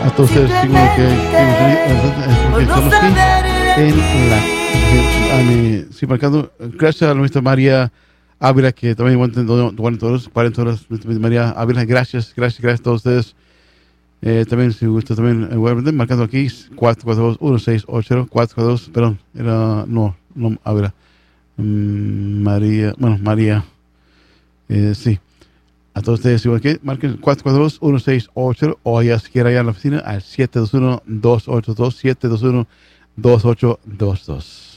a todos ustedes que estamos aquí en la marcando. Gracias a nuestra María Ávila, que también aguantan 40 horas. María Ávila, gracias a todos ustedes. También, si gusta, también marcando aquí 442-1680, 442, perdón, no Ávila. María, sí. A todos ustedes, igual que marquen 442-1680 o allá si quiera allá en la oficina al 721-282, 721-2822.